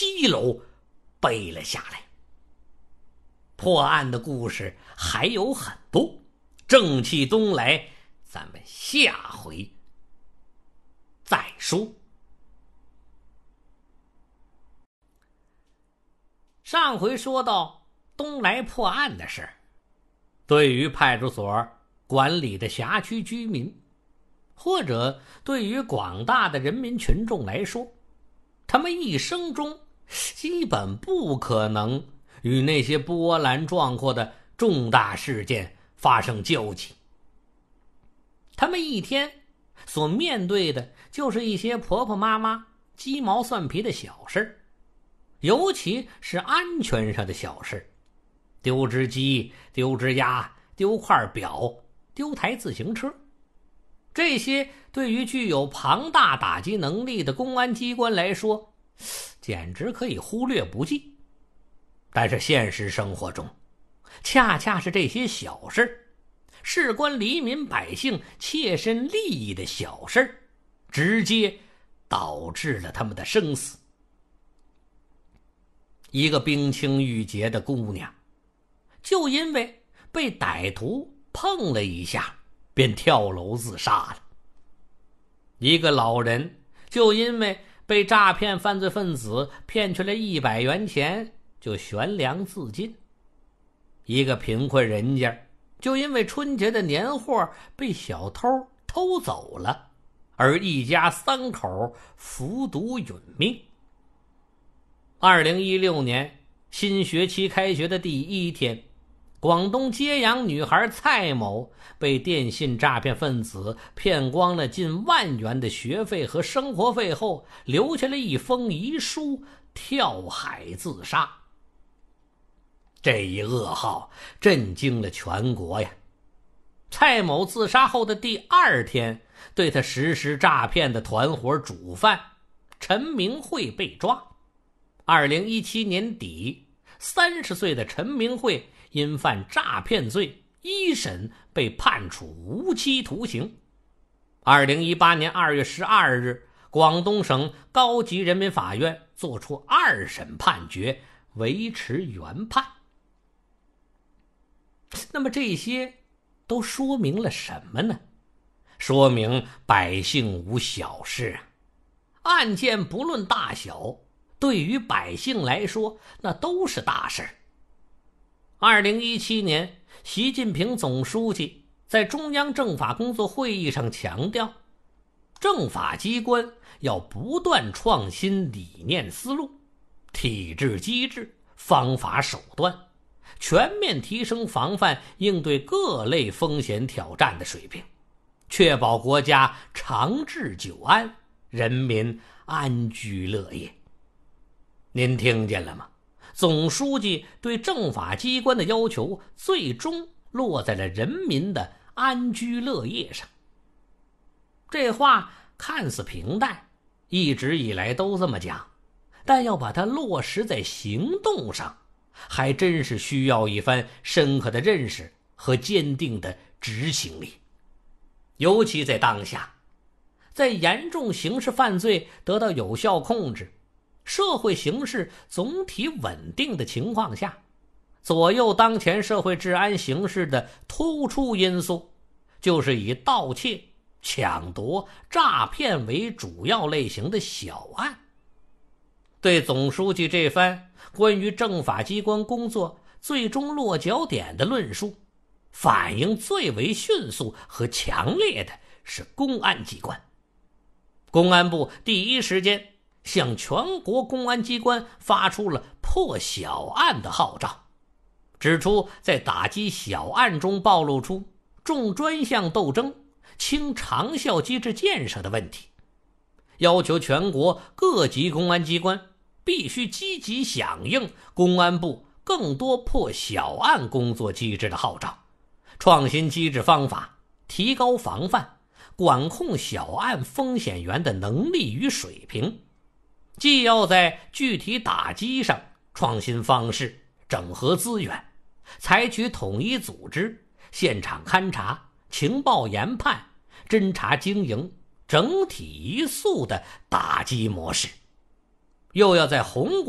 7楼背了下来。破案的故事还有很多，正气东来，咱们下回再说。上回说到东来破案的事，对于派出所管理的辖区居民，或者对于广大的人民群众来说，他们一生中基本不可能与那些波澜壮阔的重大事件发生交集。他们一天所面对的就是一些婆婆妈妈鸡毛蒜皮的小事，尤其是安全上的小事，丢只鸡、丢只鸭、丢块表、丢台自行车，这些对于具有庞大打击能力的公安机关来说，简直可以忽略不计。但是现实生活中，恰恰是这些小事，事关黎民百姓切身利益的小事，直接导致了他们的生死。一个冰清玉洁的姑娘，就因为被歹徒碰了一下，便跳楼自杀了。一个老人，就因为被诈骗犯罪分子骗去了100元钱，就悬梁自尽。一个贫困人家，就因为春节的年货被小偷偷走了，而一家3口服毒殒命。2016年新学期开学的第1天，广东揭阳女孩蔡某被电信诈骗分子骗光了近10000元的学费和生活费后，留下了一封遗书，跳海自杀。这一噩耗震惊了全国呀！蔡某自杀后的第2天，对他实施诈骗的团伙主犯陈明慧被抓。2017年底，30岁的陈明慧因犯诈骗罪，1审被判处无期徒刑。2018年2月12日，广东省高级人民法院作出2审判决，维持原判。那么这些都说明了什么呢？说明百姓无小事啊！案件不论大小，对于百姓来说，那都是大事。2017年，习近平总书记在中央政法工作会议上强调，政法机关要不断创新理念思路、体制机制、方法手段，全面提升防范应对各类风险挑战的水平，确保国家长治久安，人民安居乐业。您听见了吗？总书记对政法机关的要求最终落在了人民的安居乐业上。这话看似平淡，一直以来都这么讲，但要把它落实在行动上，还真是需要一番深刻的认识和坚定的执行力。尤其在当下，在严重刑事犯罪得到有效控制，社会形势总体稳定的情况下，左右当前社会治安形势的突出因素，就是以盗窃、抢夺、诈骗为主要类型的小案。对总书记这番关于政法机关工作最终落脚点的论述，反应最为迅速和强烈的是公安机关。公安部第一时间向全国公安机关发出了破小案的号召，指出在打击小案中暴露出重专项斗争、轻长效机制建设的问题，要求全国各级公安机关必须积极响应公安部更多破小案工作机制的号召，创新机制方法，提高防范、管控小案风险源的能力与水平，既要在具体打击上创新方式、整合资源，采取统一组织、现场勘查、情报研判、侦查经营、整体一肃的打击模式，又要在宏观